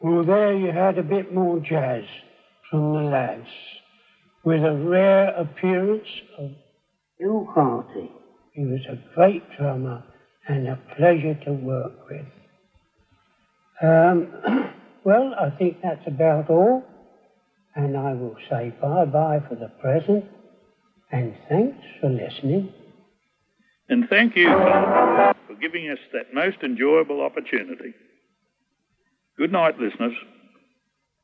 Well, there you had a bit more jazz from the lads, with a rare appearance of Bill Hardy. He was a great drummer and a pleasure to work with. Well, I think that's about all, and I will say bye-bye for the present, and thanks for listening. And thank you, Tom, for giving us that most enjoyable opportunity. Good night, listeners.